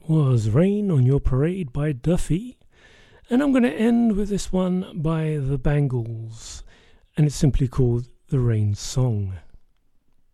was Rain on Your Parade by Duffy. And I'm going to end with this one by the Bangles. And it's simply called The Rain Song.